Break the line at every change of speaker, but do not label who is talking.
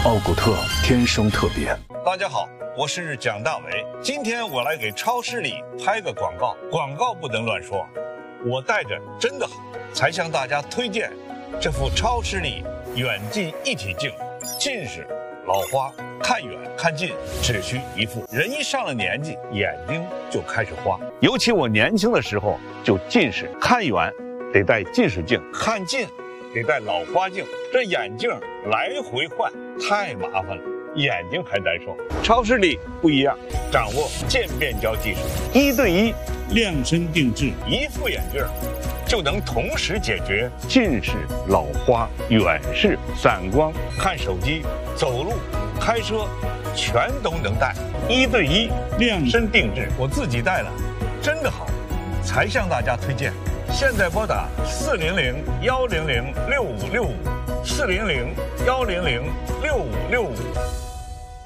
奥古特天生特别。
大家好，我是蒋大为。今天我来给超市里拍个广告，广告不能乱说。我带着真的好，才向大家推荐这副超视力远近一体镜。近视、老花，看远看近只需一副。人一上了年纪，眼睛就开始花。尤其我年轻的时候就近视，看远得戴近视镜，看近得戴老花镜，这眼镜来回换太麻烦了，眼睛还难受。超视力不一样，掌握渐变焦技术，1对1量身定制，一副眼镜就能同时解决近视、老花、远视、散光、看手机、走路、开车，全都能戴。1对1量身定制，我自己戴了，真的好，才向大家推荐。现在拨打400-100-6565，400-100-6565。